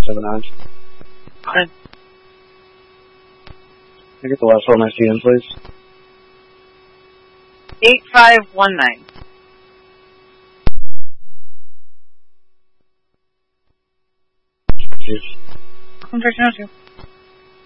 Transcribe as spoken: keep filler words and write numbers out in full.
seven nine. Good. Can I get the last four of my C N, please? eight five one nine. Cheers. I'm taking out you.